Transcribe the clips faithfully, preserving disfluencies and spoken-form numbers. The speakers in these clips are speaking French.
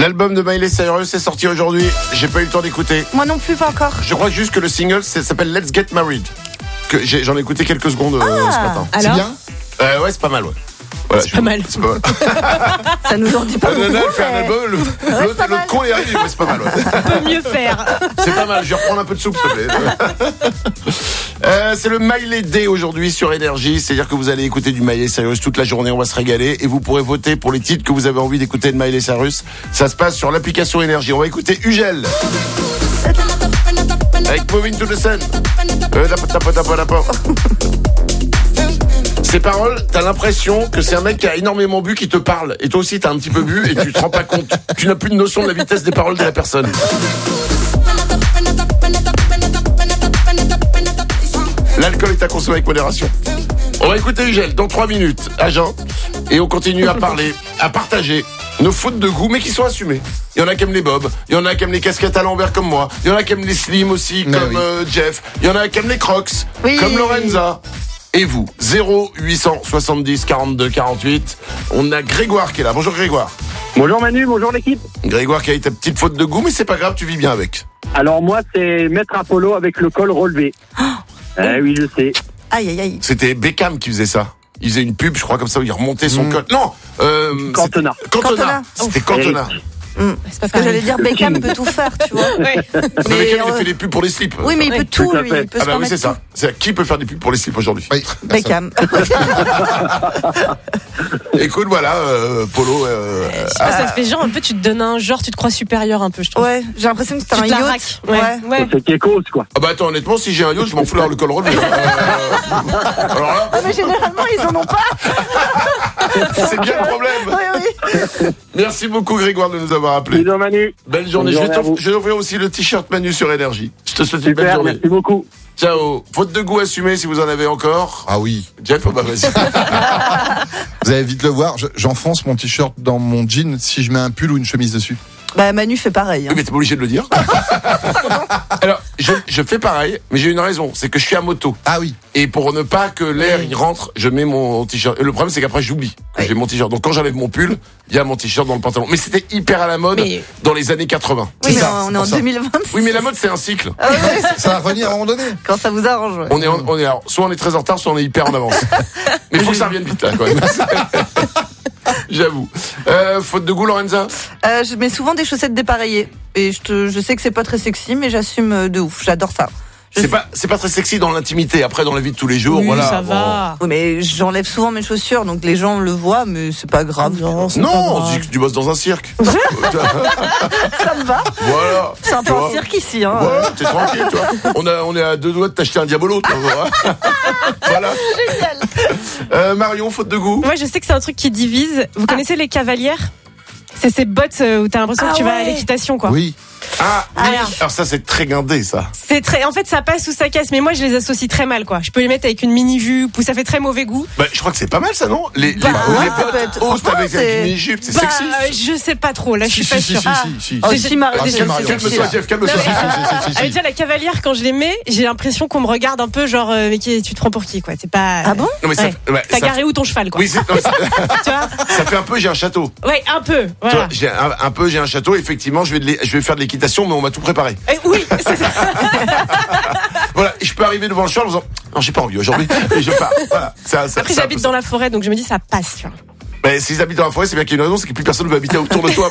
L'album de Miley Cyrus est sorti aujourd'hui. J'ai pas eu le temps d'écouter. Moi non plus, pas encore. Je crois juste que le single ça s'appelle Let's Get Married. Que j'ai, j'en ai écouté quelques secondes euh, Ah, ce matin. alors C'est bien. Euh, ouais, c'est pas mal, ouais. Voilà, C'est je- pas mal. C'est pas mal. Ça nous en dit pas Euh, beaucoup, Nana, elle fait un mais- album, le- c'est l'autre, pas l'autre mal. con est arrivé, ouais, c'est pas mal. Ouais. On peut mieux faire. C'est pas mal, je vais reprendre un peu de soupe, s'il te plaît. Euh, c'est le Miley Day aujourd'hui sur Énergie, c'est-à-dire que vous allez écouter du Miley Cyrus toute la journée, on va se régaler et vous pourrez voter pour les titres que vous avez envie d'écouter de Miley Cyrus. Ça se passe sur l'application Énergie. On va écouter Ugel avec Moving to the Sun. Euh, tapo, tapo, tapo, tapo. Ces paroles, t'as l'impression que c'est un mec qui a énormément bu qui te parle. Et toi aussi, t'as un petit peu bu et tu te rends pas compte. Tu n'as plus de notion de la vitesse des paroles de la personne. L'alcool est à consommer avec modération. On va écouter Ugel dans trois minutes, à Jean. Et on continue à parler, à partager nos fautes de goût, mais qui sont assumées. Il y en a qui aiment les bobs, il y en a qui aiment les casquettes à l'envers comme moi, il y en a qui aiment les slims aussi, Mais comme oui. euh, Jeff, il y en a qui aiment les crocs, Oui. comme Lorenza. Et vous, zéro huit cent soixante-dix quarante-deux quarante-huit. On a Grégoire qui est là. Bonjour Grégoire. Bonjour Manu, bonjour l'équipe. Grégoire qui a eu ta petite faute de goût, mais c'est pas grave, tu vis bien avec. Alors moi c'est Maître Apollo avec le col relevé. Eh oui je sais. Aïe, aïe, aïe. C'était Beckham qui faisait ça. Il faisait une pub, je crois, comme ça, où il remontait son Mmh. col. Non euh, Cantona. c'était- Cantona. Cantona. C'était Cantona. Hum. C'est pas Parce que j'allais dire Beckham peut tout faire, tu vois. Ouais. Mais Mais, Beckham, il euh, fait des pubs pour les slips. Oui, mais il Ouais. peut tout, Tout à lui. fait. Il peut Ah se bah oui, permettre c'est ça. C'est qui peut faire des pubs pour les slips aujourd'hui? Oui. tout. Beckham. Écoute, voilà, euh, Polo. Euh, Je sais pas, ça te fait genre un peu, tu te donnes un genre, tu te crois supérieur un peu, je trouve. Ouais, j'ai l'impression que t'as Tu un te la yacht. raques. Ouais. Ouais. C'est Kekos quoi. Ah bah attends, honnêtement, si j'ai un yacht, je m'en fous d'avoir le col relevé. Euh, Alors là, Ah, mais généralement, ils en ont pas. c'est bien le problème. Oui, oui. Merci beaucoup, Grégoire, de nous avoir appelés. Bisous Manu. Belle journée. Bonne Je vais, journée à t'offrir, vous. je vais offrir aussi le t-shirt Manu sur Énergie. Je te souhaite une belle Super, journée. merci beaucoup. Ciao. Faute de goût assumée si vous en avez encore. Ah oui. Jeff, oh bah vas-y. Vous allez vite le voir. je- J'enfonce mon t-shirt dans mon jean si je mets un pull ou une chemise dessus. Bah, Manu fait pareil. hein. Oui, mais t'es pas obligé de le dire. Alors, je, je fais pareil, mais j'ai une raison. C'est que je suis à moto. Ah oui. Et pour ne pas que l'air il rentre, je mets mon t-shirt. Et le problème, c'est qu'après, j'oublie que Oui. j'ai mon t-shirt. Donc, quand j'enlève mon pull, il y a mon t-shirt dans le pantalon. Mais c'était hyper à la mode Mais- dans les années quatre-vingts. Oui, mais ça, on c'est est en pour ça. deux mille vingt-six. Oui, mais la mode, c'est un cycle. Ah ouais, Ça va revenir à un moment donné. quand ça vous arrange. ouais. On est, en- on est, alors, soit on est très en retard, soit on est hyper en avance. Mais il faut que ça revienne vite, là, quand même. J'avoue. Euh, faute de goût, Lorenza? Euh, je mets souvent des chaussettes dépareillées. Et je, te, je sais que c'est pas très sexy, mais j'assume euh, de ouf. J'adore ça. Je C'est sais- pas, c'est pas très sexy dans l'intimité. Après, dans la vie de tous les jours, Oui, voilà. ça bon. va. Oui, mais j'enlève souvent mes chaussures, donc les gens le voient, mais c'est pas grave. Non, c'est Non, pas on grave. dit que tu bosses dans un cirque. Ça me va. Voilà. C'est un Tu peu vois. un cirque ici. Hein. Voilà, t'es tranquille, tu vois. On, a, on est à deux doigts de t'acheter un diabolo, tu vois. Voilà. Euh, Marion, faute de goût. Moi, je sais que c'est un truc qui divise. Vous connaissez les cavalières? C'est ces bottes euh, où t'as l'impression Ah que tu vas à ouais. l'équitation, quoi. Oui. Ah, oui. Alors. Alors ça, c'est très guindé, ça. C'est très, en fait, ça passe ou ça casse, mais moi, je les associe très mal, quoi. Je peux les mettre avec une mini-jupe ou ça fait très mauvais goût. Bah, je crois que c'est pas mal, ça, non? Les, Bah, les, ouais, les ça peut bottes être- hautes franchement, avec, c'est- avec une mini-jupe, c'est Bah, sexy. euh, je sais pas trop, là, je suis Si, pas si, sûre. si, si, si, si. Oh, J'ai- si, Mar- Ah, déjà, si, c'est Marion. sexy, Calme-toi, là. Jeff, calme-toi. Non, mais- Si, si, si, si, Ah, si. déjà, la cavalière, quand je les mets, j'ai l'impression qu'on me regarde un peu, genre, euh, mais qui, tu te prends pour qui, quoi. C'est pas. Ah bon? Non, mais ça, Ouais. ouais, T'as ça- garé où ton cheval, quoi. Oui, c'est, non, ça, Tu vois? ça fait un peu, j'ai un château. Ouais, un peu. Tu Voilà. vois, j'ai un, un peu, j'ai un château. Effectivement, je vais, de l'é- je vais faire de l'équitation, mais on m'a tout préparé. Eh, oui, c'est ça. Voilà, et je peux arriver devant le cheval en disant, non, j'ai pas envie aujourd'hui, et je pars. Voilà. Ça, ça, Après, ça- j'habite dans la forêt, donc je me dis, ça passe, tu vois. Mais s'ils habitent dans la forêt, c'est bien qu'il y a une raison, c'est que plus personne ne veut habiter autour de toi.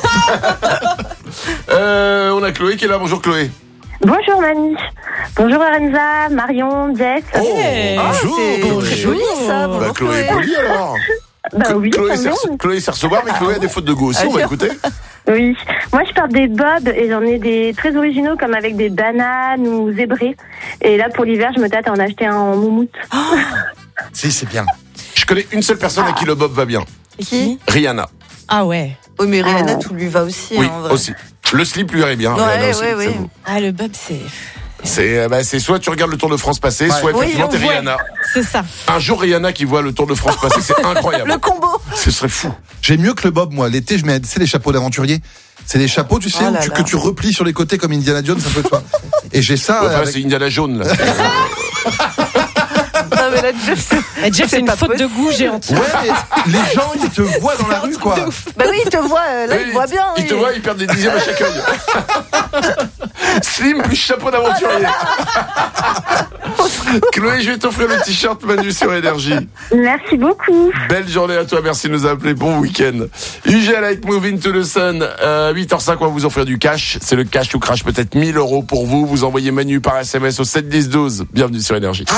euh, on a Chloé qui est là. Bonjour Chloé. Bonjour Mani, bonjour Lorenza, Marion, Jess. Oh, Hey. Ah, bonjour. c'est très joli ça. Bah, Bonjour, Chloé est Chloé. polie alors. Bah oui, Chloé, quand c'est même. rece- Chloé sait recevoir, mais Chloé a des fautes de goût aussi. Ah, On va sûr. écouter. Oui, moi je porte des bobs et j'en ai des très originaux comme avec des bananes ou zébrés. Et là pour l'hiver, je me tâte à en acheter un en moumoute. Si, c'est bien. Je connais une seule personne à qui le bob va bien. Qui? Rihanna. Ah ouais. Oui, mais Rihanna, Ah. tout lui va aussi. Oui, hein, en vrai. aussi. Le slip lui irait bien. Ouais, Rihanna aussi, ouais, ça ouais. vaut. Ah, le bob, c'est. C'est, euh, bah, c'est soit tu regardes le Tour de France passer, Ouais. soit Oui, effectivement on t'es voit. Rihanna. C'est ça. Ah, Un jour Rihanna qui voit le Tour de France passer, c'est incroyable. Le combo. Ce serait fou. J'ai mieux que le bob, moi. L'été, je mets, tu sais, les chapeaux d'aventurier. C'est des chapeaux, tu sais, Oh où là tu- là. que tu replies sur les côtés comme Indiana Jones, un peu, tu vois. Et j'ai ça. Enfin, avec- c'est Indiana jaune là. Ah, mais là, Jeff, c'est- Eh, Jeff, c'est une pas faute de possible. goût géante. Ouais, mais les gens, ils te voient dans la rue, quoi. Bah oui, il te voit, euh, là, Oui, il voit bien. Il oui. te voit, il perd des dixièmes à chaque œil. Slim plus chapeau d'aventurier. Chloé, je vais t'offrir le t-shirt Manu sur Énergie. Merci beaucoup. Belle journée à toi, merci de nous appeler. Bon week-end. U G Like Moving to the Sun. Euh, huit heures cinq, on va vous offrir du cash. C'est le cash ou crash, peut-être mille euros pour vous. Vous envoyez Manu par S M S au sept dix douze. Bienvenue sur Énergie.